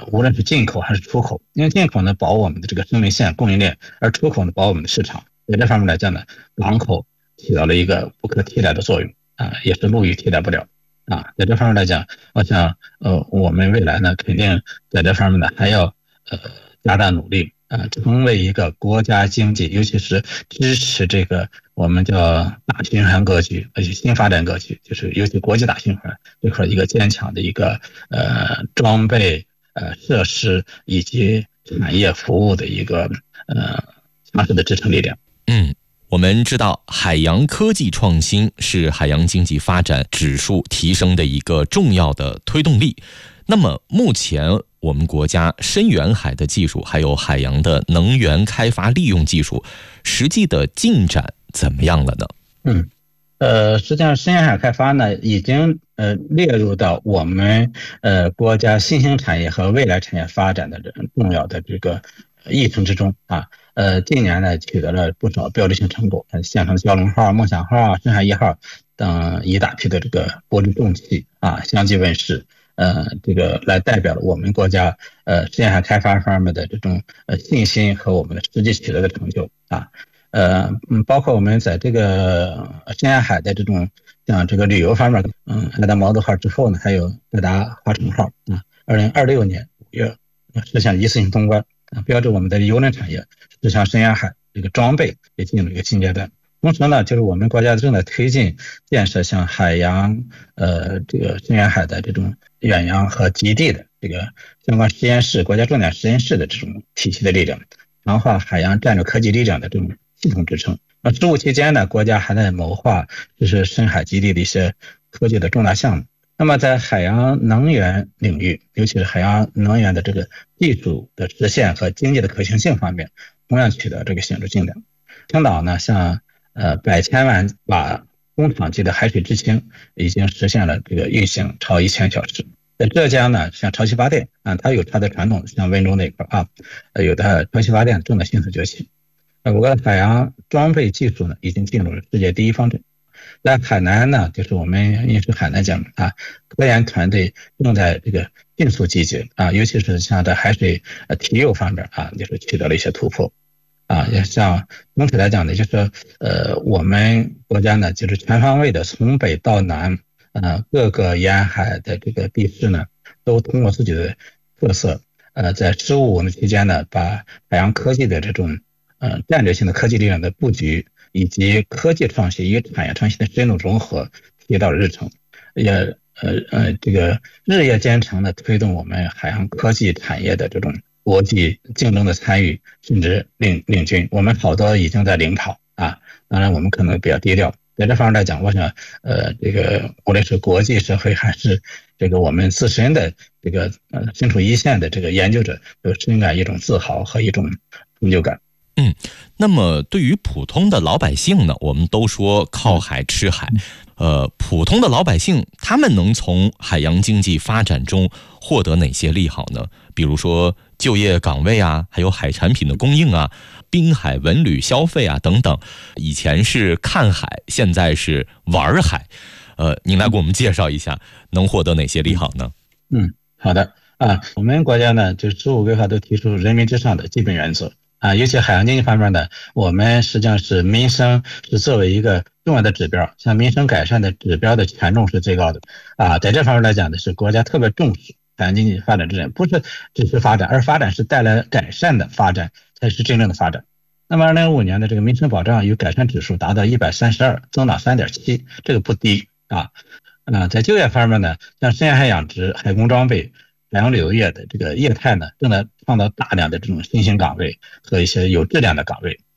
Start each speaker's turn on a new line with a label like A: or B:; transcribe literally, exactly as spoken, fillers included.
A: 无论是进口还是出口，因为进口呢保我们的这个生命线供应链，而出口呢保我们的市场。在这方面来讲呢，港口起到了一个不可替代的作用啊，也是陆域替代不了啊。在这方面来讲，我想呃我们未来呢肯定在这方面呢还要呃加大努力啊，成为一个国家经济，尤其是支持这个我们叫大循环格局，而且新发展格局，就是尤其国际大循环这块一个坚强的一个呃装备呃设施以及产业服务的一个呃强势的支撑力量。
B: 嗯，我们知道海洋科技创新是海洋经济发展指数提升的一个重要的推动力。那么目前我们国家深远海的技术还有海洋的能源开发利用技术实际的进展怎么样了呢？
A: 嗯，呃，实际上深远海开发呢已经呃列入到我们呃国家新兴产业和未来产业发展的重要的这个议程之中啊。呃，近年呢取得了不少标志性成果，像什么蛟龙号、梦想号、深海一号等一大批的这个国际重器啊相继问世。呃，这个来代表了我们国家呃深远海开发方面的这种呃信心和我们的实际取得的成就啊。呃，嗯，包括我们在这个深远海的这种像这个旅游方面，嗯，爱达毛豆号之后呢，还有爱达华城号啊，二零二六年五月实现一次性通关啊，标志我们的邮轮产业实向深远海这个装备也进入一个新阶段。同时呢，就是我们国家正在推进建设像海洋呃这个深远海的这种远洋和基地的这个相关实验室、国家重点实验室的这种体系的力量，强化海洋战略科技力量的这种系统支撑。那职务期间呢，国家还在谋划就是深海基地的一些科技的重大项目。那么在海洋能源领域，尤其是海洋能源的这个技术的实现和经济的可行性方面，同样取得这个显著进展。青岛呢，像呃百千万瓦工厂级的海水制氢已经实现了这个运行超一千小时。在浙江呢，像潮汐发电啊，它有它的传统，像温州那块啊，有的潮汐发电正在迅速崛起。呃，我国的海洋装备技术呢，已经进入了世界第一方阵。在海南呢，就是我们也是海南讲啊，科研团队正在这个迅速集结啊，尤其是像在海水呃提油方面啊，就是取得了一些突破。啊，也像总体来讲呢，就是呃，我们国家呢，就是全方位的从北到南，呃，各个沿海的这个地市呢，都通过自己的特色，呃，在十五五年期间呢，把海洋科技的这种呃战略性的科技力量的布局，以及科技创新与产业创新的深度融合提到了日程，也呃呃这个日夜兼程的推动我们海洋科技产业的这种国际竞争的参与，甚至领领军，我们好多已经在领跑啊。当然，我们可能比较低调。在这方面来讲，我想，呃，这个无论是国际社会还是这个我们自身的这个呃身处一线的这个研究者，都深感一种自豪和一种成就感。
B: 嗯，那么对于普通的老百姓呢，我们都说靠海吃海，呃，普通的老百姓他们能从海洋经济发展中获得哪些利好呢？比如说就业岗位啊，还有海产品的供应啊，滨海文旅消费啊等等。以前是看海，现在是玩海。呃，您来给我们介绍一下，能获得哪些利好呢？
A: 嗯，好的啊，我们国家呢，就是十五规划都提出人民至上的基本原则啊，尤其海洋经济方面呢，我们实际上是民生是作为一个重要的指标，像民生改善的指标的权重是最高的啊，在这方面来讲呢，是国家特别重视海洋经济发展之人，不是只是发展，而发展是带来改善的发展才是真正的发展。那么二零一五年的这个民生保障与改善指数达到一百三十二，增长 三点七， 这个不低啊。啊，在就业方面呢，像深海养殖、海工装备、海洋旅游业的这个业态呢，正在创造大量的这种新兴岗位和一些有质量的岗位。